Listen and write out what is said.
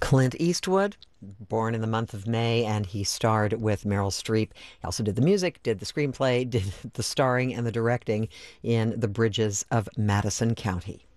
Clint Eastwood, born in the month of May, and he starred with Meryl Streep. He also did the music, did the screenplay, did the starring and the directing in The Bridges of Madison County.